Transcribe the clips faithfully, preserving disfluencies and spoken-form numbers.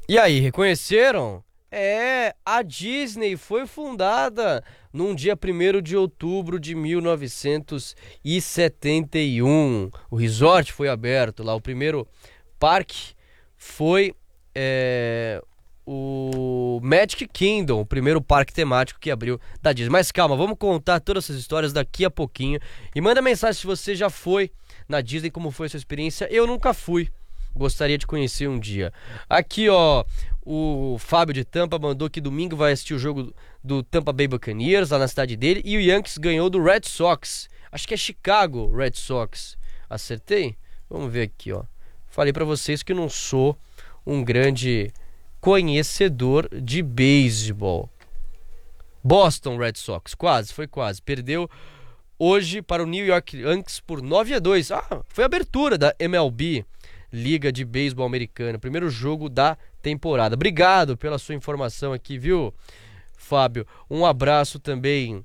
E aí, reconheceram? É, a Disney foi fundada num dia primeiro de outubro de mil novecentos e setenta e um. O resort foi aberto lá, o primeiro parque foi é, o Magic Kingdom, o primeiro parque temático que abriu da Disney. Mas calma, vamos contar todas essas histórias daqui a pouquinho. E manda mensagem se você já foi na Disney, como foi a sua experiência. Eu nunca fui. Gostaria de conhecer um dia. Aqui, ó, o Fábio de Tampa mandou que domingo vai assistir o jogo do Tampa Bay Buccaneers lá na cidade dele. E o Yankees ganhou do Red Sox. Acho que é Chicago Red Sox. Acertei? Vamos ver aqui, ó. Falei pra vocês que não sou um grande conhecedor de beisebol. Boston Red Sox, quase, foi quase. Perdeu hoje para o New York Yankees por nove a dois. Ah, foi a abertura da M L B. Liga de Beisebol Americana, primeiro jogo da temporada. Obrigado pela sua informação aqui, viu, Fábio? Um abraço também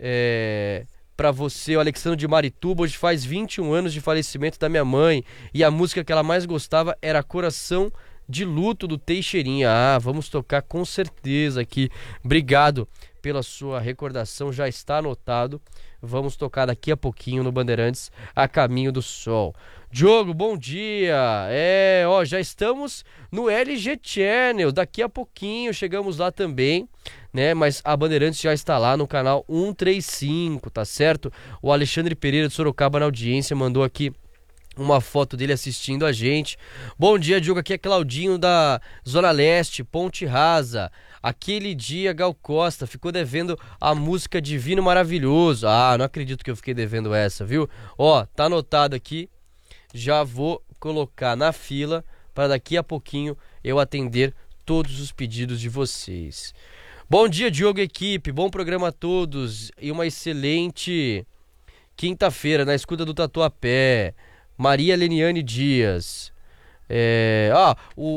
é, para você, o Alexandre de Marituba. Hoje faz vinte e um anos de falecimento da minha mãe e a música que ela mais gostava era Coração de Luto do Teixeirinha. Ah, vamos tocar com certeza aqui. Obrigado pela sua recordação, já está anotado. Vamos tocar daqui a pouquinho no Bandeirantes, A Caminho do Sol. Diogo, bom dia. É, ó, já estamos no L G Channel. Daqui a pouquinho chegamos lá também, né? Mas a Bandeirantes já está lá no canal cento e trinta e cinco, tá certo? O Alexandre Pereira de Sorocaba na audiência mandou aqui uma foto dele assistindo a gente. Bom dia, Diogo. Aqui é Claudinho da Zona Leste, Ponte Rasa. Aquele dia, Gal Costa ficou devendo a música Divino Maravilhoso. Ah, não acredito que eu fiquei devendo essa, viu? Ó, tá anotado aqui. Já vou colocar na fila para daqui a pouquinho eu atender todos os pedidos de vocês. Bom dia, Diogo, equipe. Bom programa a todos e uma excelente quinta-feira na escuta do Tatuapé. Maria Leniane Dias. É, ah,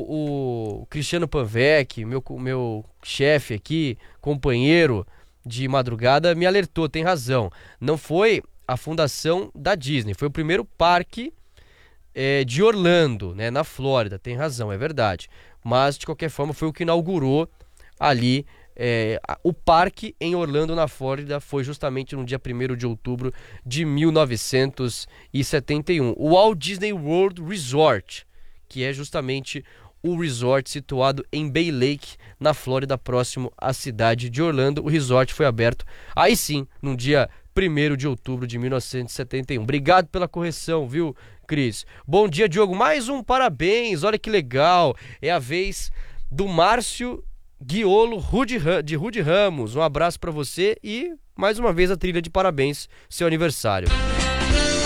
o, o Cristiano Panvec, meu, meu chefe aqui, companheiro de madrugada, me alertou, tem razão. Não foi a fundação da Disney, foi o primeiro parque é, de Orlando, né, na Flórida, tem razão, é verdade. Mas, de qualquer forma, foi o que inaugurou ali é, o parque em Orlando, na Flórida. Foi justamente no dia primeiro de outubro de mil novecentos e setenta e um. O Walt Disney World Resort, que é justamente o resort situado em Bay Lake, na Flórida, próximo à cidade de Orlando. O resort foi aberto, aí sim, no dia primeiro de outubro de mil novecentos e setenta e um. Obrigado pela correção, viu, Cris? Bom dia, Diogo. Mais um parabéns, olha que legal. É a vez do Márcio Guiolo Rude, de Rude Ramos. Um abraço pra você e, mais uma vez, a trilha de parabéns, seu aniversário.